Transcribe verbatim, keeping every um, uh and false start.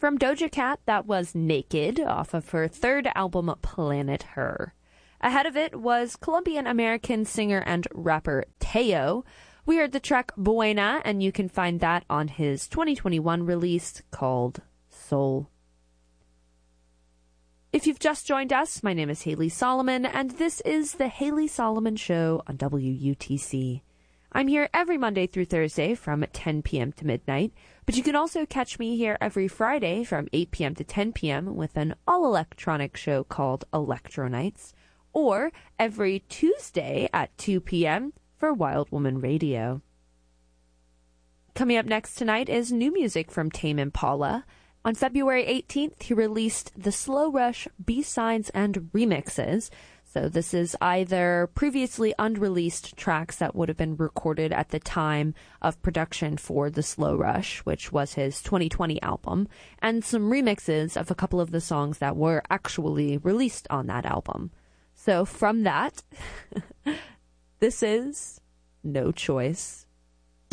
From Doja Cat, that was Naked, off of her third album, Planet Her. Ahead of it was Colombian-American singer and rapper Teo. We heard the track Buena, and you can find that on his twenty twenty-one release called Soul. If you've just joined us, my name is Haley Solomon, and this is the Haley Solomon Show on W U T C. I'm here every Monday through Thursday from ten p.m. to midnight, but you can also catch me here every Friday from eight p.m. to ten p.m. with an all-electronic show called Electro Nights, or every Tuesday at two p.m. for Wild Woman Radio. Coming up next tonight is new music from Tame Impala. On February eighteenth, he released the Slow Rush B-Sides and Remixes. So this is either previously unreleased tracks that would have been recorded at the time of production for The Slow Rush, which was his twenty twenty album, and some remixes of a couple of the songs that were actually released on that album. So from that, this is No Choice.